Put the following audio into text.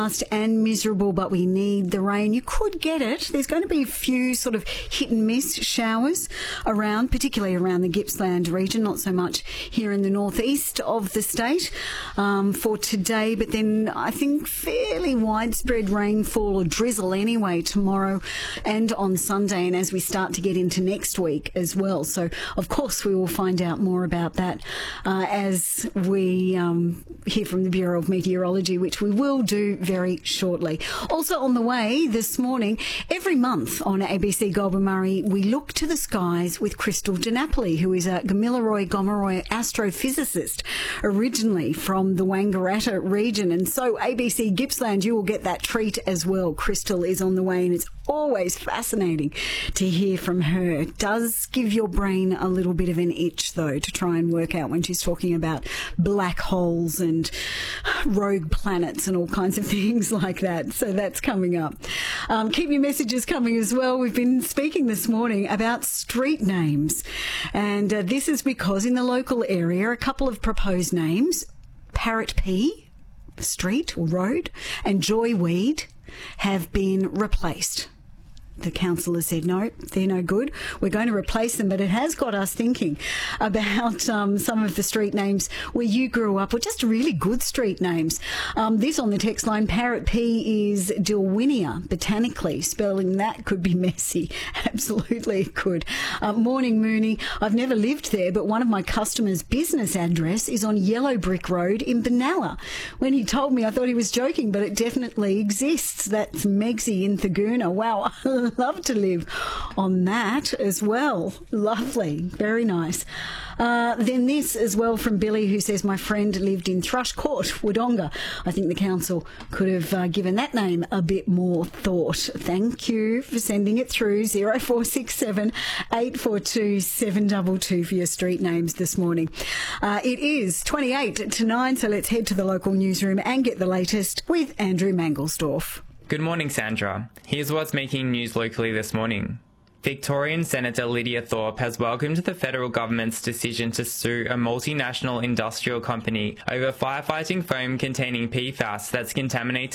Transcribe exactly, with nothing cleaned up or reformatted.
And miserable, but we need the rain. You could get it. There's going to be a few sort of hit and miss showers around, particularly around the Gippsland region, not so much here in the northeast of the state um, for today, but then I think fairly widespread rainfall or drizzle anyway tomorrow and on Sunday, and as we start to get into next week as well. So, of course, we will find out more about that uh, as we um, hear from the Bureau of Meteorology, which we will do very shortly. Also on the way this morning, every month on A B C Goulburn Murray, we look to the skies with Crystal DiNapoli, who is a Gamilaroi Gomeroi astrophysicist, originally from the Wangaratta region. And so A B C Gippsland, you will get that treat as well. Crystal is on the way, and it's always fascinating to hear from her. It does give your brain a little bit of an itch, though, to try and work out when she's talking about black holes and rogue planets and all kinds of things like that. So that's coming up. Um, keep your messages coming as well. We've been speaking this morning about street names, and uh, this is because in the local area, a couple of proposed names, Parrot P Street or Road and Joy Weed, have been replaced. The council said, no, they're no good. We're going to replace them. But it has got us thinking about um, some of the street names where you grew up, or just really good street names. Um, this on the text line, Parrot P is Dilwinia, botanically. Spelling that could be messy. Absolutely it could. Uh, morning, Mooney. I've never lived there, but one of my customers' business address is on Yellow Brick Road in Benalla. When he told me, I thought he was joking, but it definitely exists. That's Megsy in Thaguna. Wow. Love to live on that as well. Lovely. Very nice. Uh, then this as well from Billy, who says, my friend lived in Thrush Court, Wodonga. I think the council could have uh, given that name a bit more thought. Thank you for sending it through. zero four six seven, eight four two, seven two two for your street names this morning. Uh, it is twenty-eight to nine, so let's head to the local newsroom and get the latest with Andrew Mangelsdorf. Good morning, Sandra. Here's what's making news locally this morning. Victorian Senator Lydia Thorpe has welcomed the federal government's decision to sue a multinational industrial company over firefighting foam containing P FAS that's contaminated